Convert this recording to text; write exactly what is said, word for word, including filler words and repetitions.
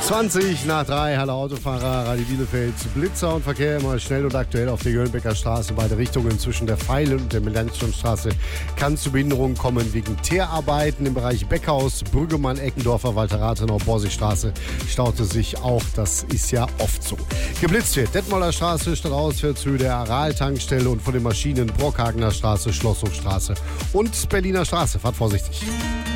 zwanzig nach drei, hallo Autofahrer, Radio Bielefeld, Blitzer und Verkehr immer schnell und aktuell auf der Jöllenbecker Straße, beide Richtungen zwischen der Pfeile und der Melanchthonstraße kann zu Behinderungen kommen wegen Teerarbeiten im Bereich Beckhaus, Brüggemann, Eckendorfer, Walter Rathenau, Borsigstraße staute sich auch, das ist ja oft so. Geblitzt wird Detmolder Straße, Stadtauswärtshöhe der Aral-Tankstelle und von den Maschinen Brockhagener Straße, Schlosshofstraße und Berliner Straße, fahrt vorsichtig.